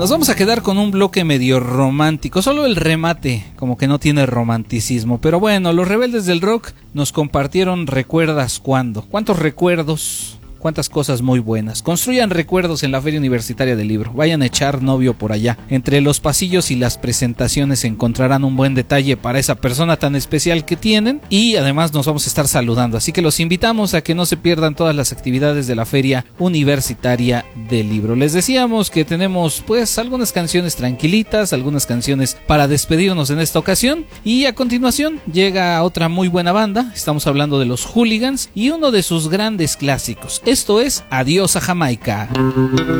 Nos vamos a quedar con un bloque medio romántico, solo el remate como que no tiene romanticismo, pero bueno, los Rebeldes del Rock nos compartieron ¿Recuerdas cuándo? ¿Cuántos recuerdos? Cuántas cosas muy buenas. Construyan recuerdos en la Feria Universitaria del Libro. Vayan a echar novio por allá. Entre los pasillos y las presentaciones encontrarán un buen detalle para esa persona tan especial que tienen. Y además nos vamos a estar saludando. Así que los invitamos a que no se pierdan todas las actividades de la Feria Universitaria del Libro. Les decíamos que tenemos pues algunas canciones tranquilitas, algunas canciones para despedirnos en esta ocasión. Y a continuación llega otra muy buena banda. Estamos hablando de los Hooligans y uno de sus grandes clásicos. Esto es Adiós a Jamaica.